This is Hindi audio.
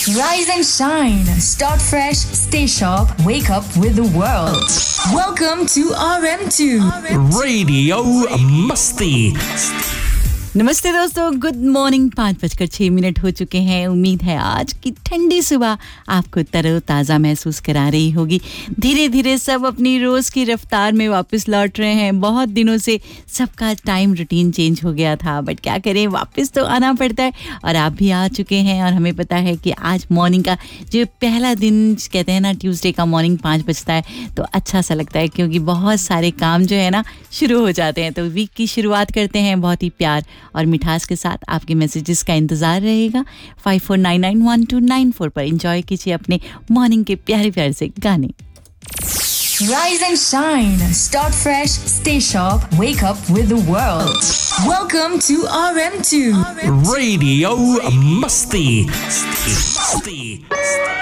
Rise and shine. Start fresh. Stay sharp. Wake up with the world. Welcome to RM2 Radio Musty. नमस्ते दोस्तों, गुड मॉर्निंग। 5:06 हो चुके हैं। उम्मीद है आज की ठंडी सुबह आपको तरोताज़ा महसूस करा रही होगी। धीरे धीरे सब अपनी रोज़ की रफ्तार में वापस लौट रहे हैं। बहुत दिनों से सबका टाइम रूटीन चेंज हो गया था, बट क्या करें, वापस तो आना पड़ता है। और आप भी आ चुके हैं और हमें पता है कि आज मॉर्निंग का जो पहला दिन कहते हैं ना, ट्यूसडे का मॉर्निंग 5 बजता है तो अच्छा सा लगता है, क्योंकि बहुत सारे काम जो है ना शुरू हो जाते हैं। तो वीक की शुरुआत करते हैं बहुत ही प्यार और मिठास के साथ। आपके मैसेजेस का इंतज़ार रहेगा 54991294 पर। एंजॉय कीजिए अपने मॉर्निंग के प्यारे प्यारे से गाने। Rise and shine. Start fresh. Stay sharp. Wake up with the world. Welcome to RM2 Radio Musty.